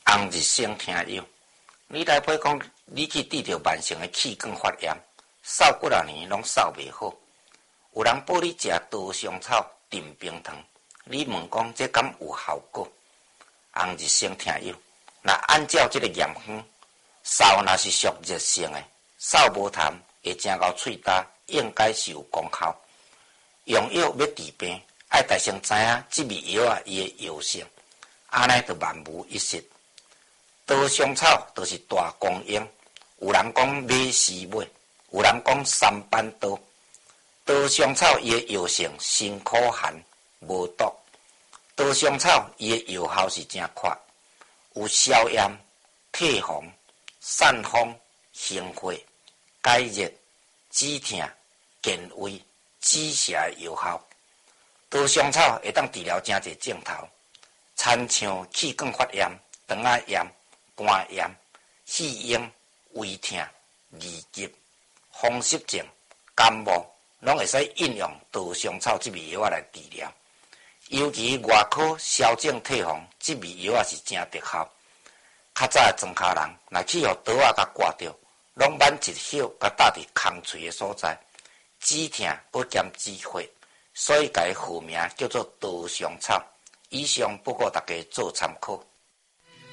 红日升听友，你来配讲，你去治着慢性的气管发炎，扫几啊年拢扫袂好。有人报你食刀香草炖冰糖，你问讲这敢有效果？红日升听友，那按照这个验方，扫若是属热性的，扫无痰会正到喙焦，应该是有功效。用药要治病，爱大先知影这味药啊伊的药性，安尼就万无一失。刀香草就是大公用，有人讲买是买，有人讲三班刀。刀香草伊的药性辛苦寒，无毒。刀香草伊的药效是真快，有消炎、退红、散风、行火、解热、止痛、健胃、止泻的药效。刀香草会当治疗真侪症头，参像气管发炎、肠仔炎、肝炎、肺炎、胃痛、痢疾、风湿症、感冒，拢会使应用刀香草这味药来治疗。尤其外科消肿退红，这味药是真特效。较早的庄脚人，若去互刀甲刮着，拢挽一宿，甲搭伫空喙的所在，止痛不兼止火，所以甲伊号名叫做刀香草。以上不过大家做参考。